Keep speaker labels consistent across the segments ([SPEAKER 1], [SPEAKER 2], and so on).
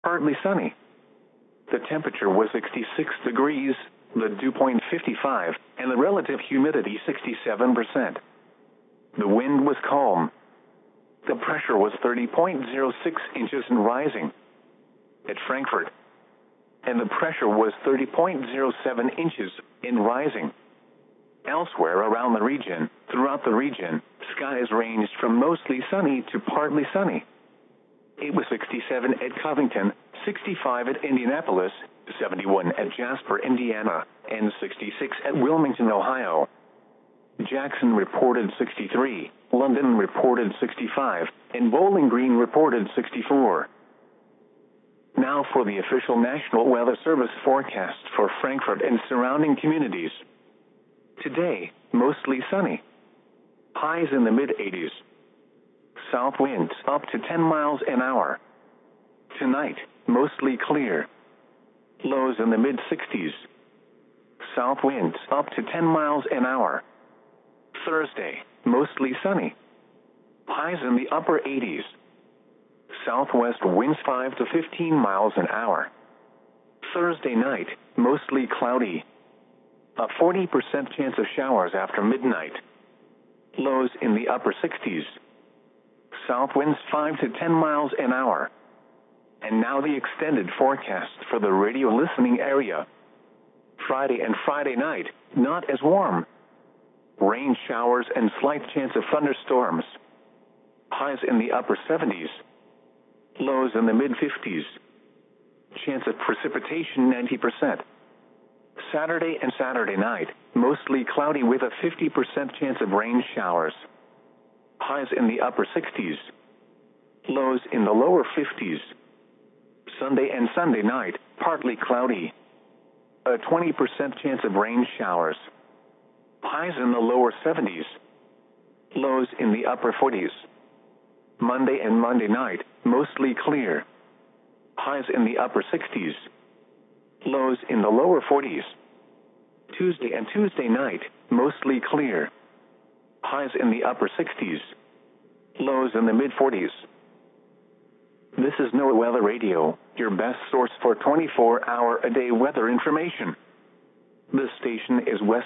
[SPEAKER 1] partly sunny. The temperature was 66 degrees, the dew point 55, and the relative humidity 67%. The wind was calm. The pressure was 30.06 inches and rising at Frankfurt, and the pressure was 30.07 inches and rising. Elsewhere around the region, throughout the region, skies ranged from mostly sunny to partly sunny. It was 67 at Covington, 65 at Indianapolis, 71 at Jasper, Indiana, and 66 at Wilmington, Ohio. Jackson reported 63, London reported 65, and Bowling Green reported 64. Now for the official National Weather Service forecast for Frankfurt and surrounding communities. Today, mostly sunny. Highs in the mid-80s. South winds up to 10 miles an hour. Tonight, mostly clear. Lows in the mid-60s. South winds up to 10 miles an hour. Thursday, mostly sunny. Highs in the upper 80s. Southwest winds 5 to 15 miles an hour. Thursday night, mostly cloudy. A 40% chance of showers after midnight. Lows in the upper 60s. South winds 5 to 10 miles an hour. And now the extended forecast for the radio listening area. Friday and Friday night, not as warm. Rain showers and slight chance of thunderstorms. Highs in the upper 70s. Lows in the mid-50s. Chance of precipitation 90%. Saturday and Saturday night, mostly cloudy with a 50% chance of rain showers. Highs in the upper 60s. Lows in the lower 50s. Sunday and Sunday night, partly cloudy. A 20% chance of rain showers. Highs in the lower 70s. Lows in the upper 40s. Monday and Monday night, mostly clear. Highs in the upper 60s. Lows in the lower 40s. Tuesday and Tuesday night, mostly clear. Highs in the upper 60s. Lows in the mid-40s. This is NOAA Weather Radio, your best source for 24-hour-a-day weather information. This station is West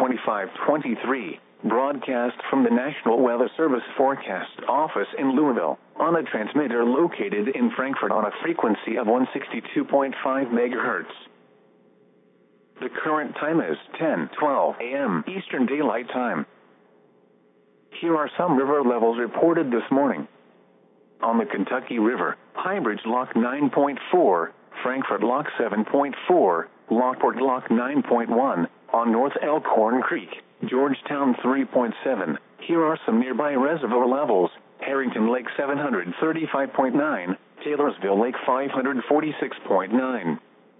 [SPEAKER 1] Z2523, broadcast from the National Weather Service Forecast Office in Louisville, on a transmitter located in Frankfurt on a frequency of 162.5 MHz. The current time is 10:12 a.m. Eastern Daylight Time. Here are some river levels reported this morning. On the Kentucky River, Highbridge Lock 9.4, Frankfurt Lock 7.4, Lockport Lock 9.1, on North Elkhorn Creek, Georgetown 3.7. Here are some nearby reservoir levels: Harrington Lake 735.9, Taylorsville Lake 546.9.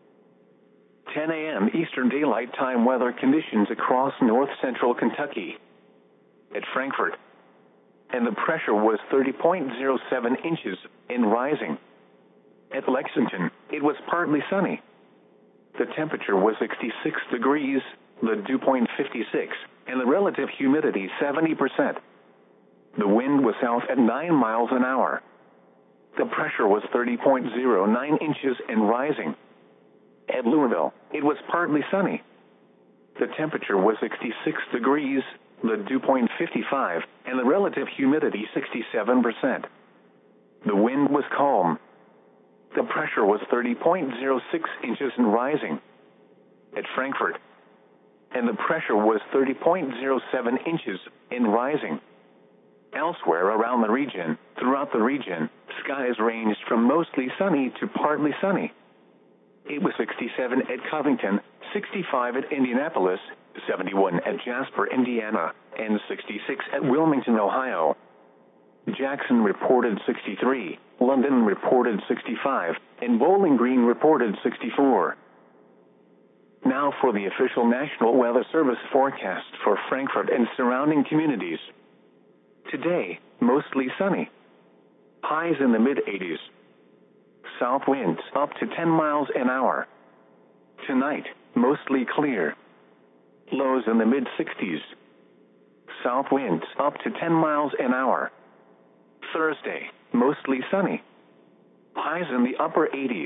[SPEAKER 1] 10 a.m. Eastern Daylight Time weather conditions across north-central Kentucky. At Frankfurt, and the pressure was 30.07 inches and rising. At Lexington, it was partly sunny. The temperature was 66 degrees, the dew point 56, and the relative humidity 70%. The wind was south at 9 miles an hour. The pressure was 30.09 inches and rising. At Louisville, it was partly sunny. The temperature was 66 degrees, the dew point 55, and the relative humidity 67%. The wind was calm. The pressure was 30.06 inches and rising. At Frankfurt, and the pressure was 30.07 inches and rising. Elsewhere around the region, throughout the region, skies ranged from mostly sunny to partly sunny. It was 67 at Covington, 65 at Indianapolis, 71 at Jasper, Indiana, and 66 at Wilmington, Ohio. Jackson reported 63, London reported 65, and Bowling Green reported 64. Now for the official National Weather Service forecast for Frankfurt and surrounding communities. Today, mostly sunny. Highs in the mid-80s. South winds up to 10 miles an hour. Tonight, mostly clear. Lows in the mid-60s. South winds up to 10 miles an hour. Thursday, mostly sunny. Highs in the upper 80s.